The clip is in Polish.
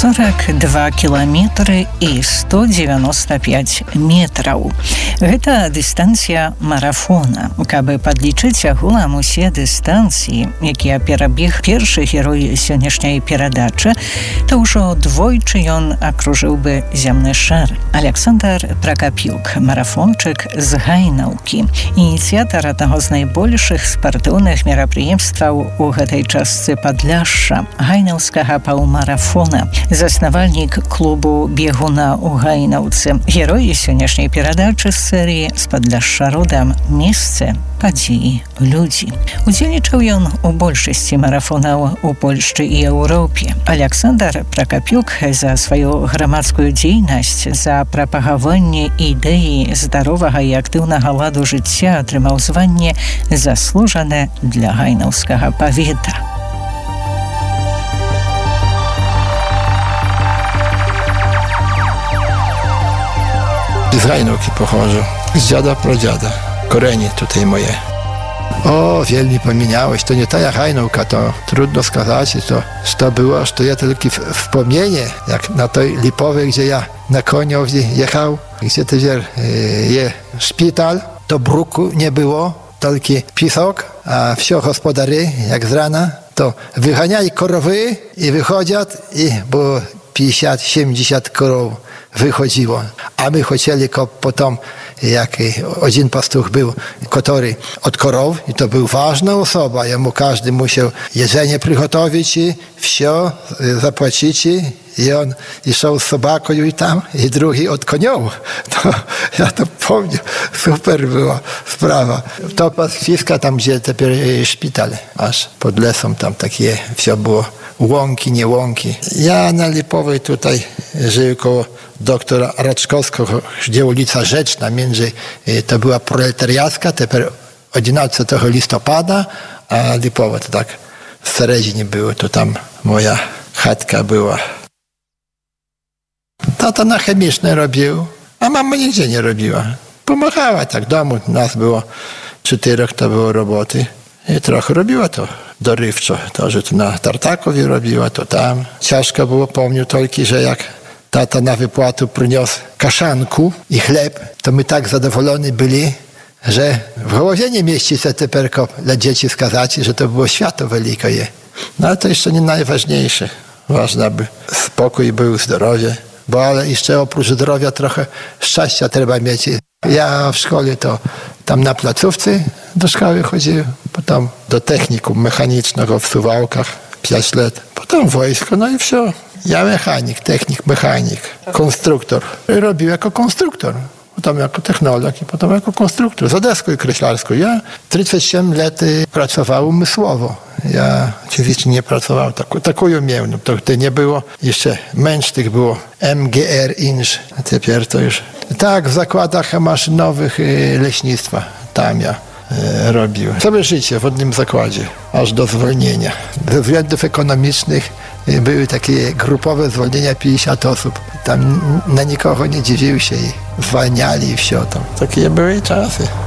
42 кіламетры і 195 метраў. Гэта дыстанцыя марафона. Каб падлічыць агулам усе дыстанцыі, якія перабег першы герой сённяшняй перадачы, то ўжо двойчы ён акружыў бы зямны шар. Александр Пракапюк, марафончык з Гайнаўкі, ініцыятар аднаго з найбольшых спартыўных мерапрыемстваў у гэтай частцы Падляшша, гайнаўскага паўмарафона, заснавальнік клубу бегуна ў Гайнаўцы, герой сённяшняй перадачы з серыі «З Падляшша родам. Месцы, падзеі, людзі». Удзельнічаў ён у большасці марафонаў у Польшчы і Еўропе. Александр Пракапюк за сваю грамадскую дзейнасць, за прапагаванне ідэі здаровага і актыўнага ладу жыцця атрымаў званне «Заслужаны для гайнаўскага павета». Z Gajnówki pochodzę, z dziada, pradziada. Korenie tutaj moje. O, wiele pomieniałeś. To nie ta jak Gajnówka, to trudno skazać. To było, że to ja tylko wspomnienie, jak na tej Lipowej, gdzie ja na koniu jechał, gdzie to je szpital, to bruku nie było, tylko pisok, a wsio gospodary, jak z rana, to wyganiali korowy i wychodzą, i było 50-70 korów wychodziło. A my chcieli potem, jak один pastuch był, który od korów, i to był ważna osoba, jemu każdy musiał jedzenie przygotować i wszystko zapłacić, i on szedł z sobaką i tam, i drugi od koniów. Ja to pomnę, super była sprawa. To pastwiska tam, gdzie teraz szpital, aż pod lesem tam takie wszystko było. Łąki, nie łąki. Ja na Lipowej tutaj żył koło doktora Raczkowskiego, gdzie ulica Rzeczna, między, to była proletariacka, teraz 11 listopada, a Lipowa to tak w Seredzinie było, to tam moja chatka była. Tata na chemicznej robił, a mama nigdzie nie robiła. Pomagała tak, w domu nas było 4, to było roboty i trochę robiła to. Dorywczo, to, że to na Tartakowie robiła, to tam. Ciężko było, pomnę tylko, że jak tata na wypłatu przyniósł kaszanku i chleb, to my tak zadowoleni byli, że w głowie nie mieści się tylko dla dzieci skazać, że to było święto wielkie. No ale to jeszcze nie najważniejsze. Ważne, by spokój był, zdrowie, bo ale jeszcze oprócz zdrowia trochę szczęścia trzeba mieć. Ja w szkole to tam na placówce do szkoły chodziłem, potem do technikum mechanicznego w Suwałkach 5 lat, potem wojsko, no i wszystko. Ja mechanik, technik, mechanik, konstruktor. Robił jako konstruktor, potem jako technolog i potem jako konstruktor, za deską i kreślarską. Ja 37 lat pracowałem umysłowo. Ja oczywiście nie pracowałem, taką miałem, no, to nie było, jeszcze mężnych było MGR Inż, a teraz to już. Tak, w zakładach maszynowych leśnictwa, tam ja robiłem. Całe życie w jednym zakładzie, aż do zwolnienia. Ze względów ekonomicznych były takie grupowe zwolnienia 50 osób. Tam na nikogo nie dziwił się i zwalniali i wszystko tam. Takie były czasy.